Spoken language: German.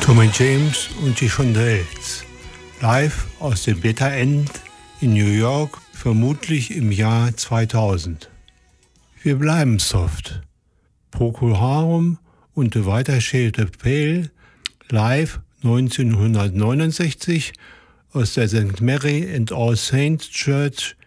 Tommy James und die Shondells, live aus dem Beta End in New York, vermutlich im Jahr 2000. Wir bleiben soft. Procol Harum und The Whiter Shade of Pale, live 1969 aus der St. Mary and All Saints Church